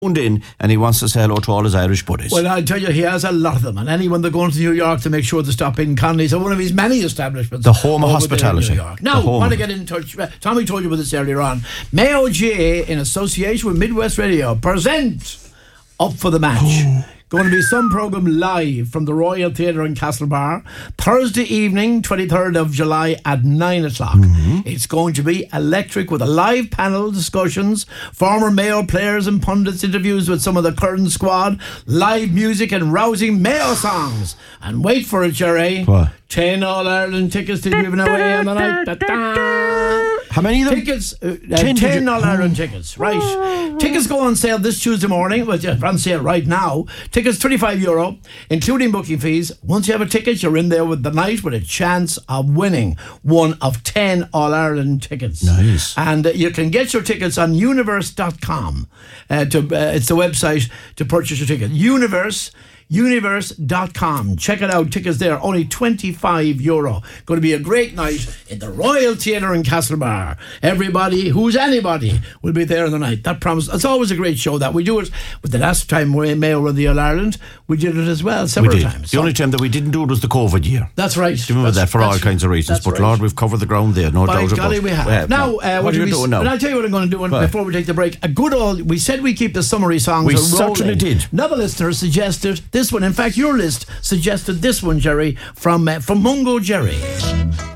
in, and he wants to say hello to all his Irish buddies. Well, I'll tell you, he has a lot of them, and anyone that going to New York to make sure to stop in Connolly's or one of his many establishments. The home of hospitality. New York. Now, I want to get in touch. Tommy told you about this earlier on. Mayo GA, in association with Midwest Radio, present Up for the Match. Going to be some programme live from the Royal Theatre in Castlebar, Thursday evening, 23rd of July at 9 o'clock. It's going to be electric with a live panel discussions, former Mayo players and pundits interviews with some of the current squad, live music and rousing Mayo songs. And wait for it, Jerry. What? 10 All-Ireland tickets to be given away on the night. How many of them? Tickets, 10 All-Ireland tickets, right. Tickets go on sale this Tuesday morning. Well, they're on sale right now. Tickets €25, including booking fees. Once you have a ticket, you're in there with the night with a chance of winning one of 10 All-Ireland tickets. Nice. And you can get your tickets on universe.com. It's the website to purchase your ticket. Universe.com. Check it out. Tickets there, only €25. Going to be a great night in the Royal Theatre in Castlebar. Everybody who's anybody will be there in the night. That promise. It's always a great show that we do it. But the last time Mayo won the All-Ireland, we did it as well several times. The only time that we didn't do it was the COVID year. That's right. Do you remember that for all kinds of reasons? But Lord, we've covered the ground there, no doubt about it. We have. Now, what are you doing now? I'll tell you what I'm going to do before we take the break. A good old. We said we keep the summary songs. We certainly did. Another listener suggested this one. In fact, your list suggested this one, Jerry, from Mungo Jerry.